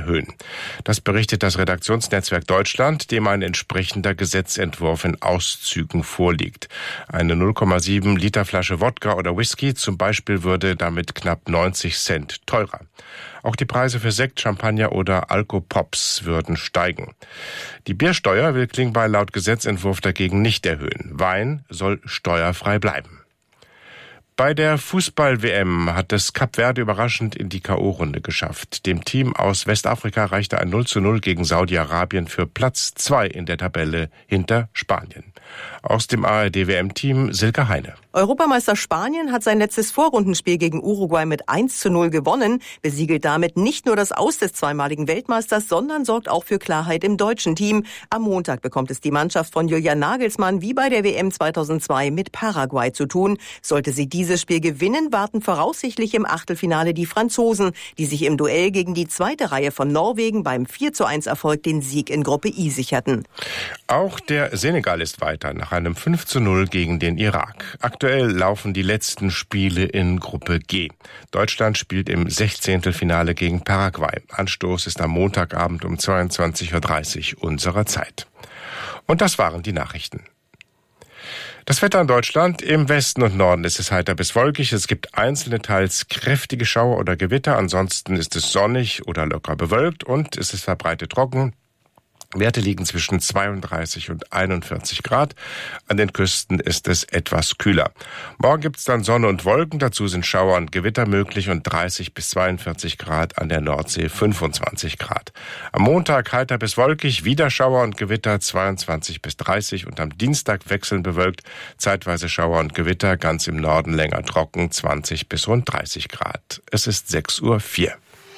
erhöhen. Das berichtet das Redaktionsnetzwerk Deutschland, dem ein entsprechender Gesetzentwurf in Auszügen vorliegt. Eine 0,7 Liter Flasche Wodka oder Whisky zum Beispiel würde damit knapp 90 Cent teurer. Auch die Preise für Sekt, Champagner oder Alkopops würden steigen. Die Biersteuer will Klingbeil laut Gesetzentwurf dagegen nicht erhöhen. Wein soll steuerfrei bleiben. Bei der Fußball-WM hat es Kap Verde überraschend in die K.O.-Runde geschafft. Dem Team aus Westafrika reichte ein 0:0 gegen Saudi-Arabien für Platz 2 in der Tabelle hinter Spanien. Aus dem ARD-WM-Team Silke Heine. Europameister Spanien hat sein letztes Vorrundenspiel gegen Uruguay mit 1:0 gewonnen, besiegelt damit nicht nur das Aus des zweimaligen Weltmeisters, sondern sorgt auch für Klarheit im deutschen Team. Am Montag bekommt es die Mannschaft von Julian Nagelsmann wie bei der WM 2002 mit Paraguay zu tun. Sollte sie dieses Spiel gewinnen, warten voraussichtlich im Achtelfinale die Franzosen, die sich im Duell gegen die zweite Reihe von Norwegen beim 4:1-Erfolg den Sieg in Gruppe I sicherten. Auch der Senegal ist weiter nach einem 5:0 gegen den Irak. Aktuell laufen die letzten Spiele in Gruppe G. Deutschland spielt im 16. Finale gegen Paraguay. Anstoß ist am Montagabend um 22:30 Uhr unserer Zeit. Und das waren die Nachrichten. Das Wetter in Deutschland: im Westen und Norden ist es heiter bis wolkig. Es gibt einzelne, teils kräftige Schauer oder Gewitter. Ansonsten ist es sonnig oder locker bewölkt und es ist verbreitet trocken. Werte liegen zwischen 32 und 41 Grad. An den Küsten ist es etwas kühler. Morgen gibt es dann Sonne und Wolken. Dazu sind Schauer und Gewitter möglich und 30 bis 42 Grad, an der Nordsee 25 Grad. Am Montag heiter bis wolkig, wieder Schauer und Gewitter 22 bis 30 und am Dienstag wechselnd bewölkt, zeitweise Schauer und Gewitter, ganz im Norden länger trocken, 20 bis rund 30 Grad. Es ist 6:04 Uhr.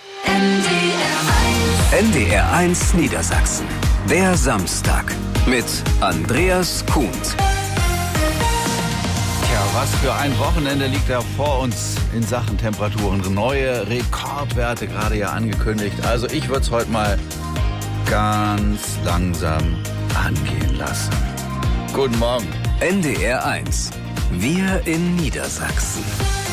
NDR 1 Niedersachsen. Der Samstag mit Andreas Kuhnt. Tja, was für ein Wochenende liegt da vor uns in Sachen Temperaturen. Neue Rekordwerte gerade ja angekündigt. Also ich würde es heute mal ganz langsam angehen lassen. Guten Morgen. NDR 1. Wir in Niedersachsen.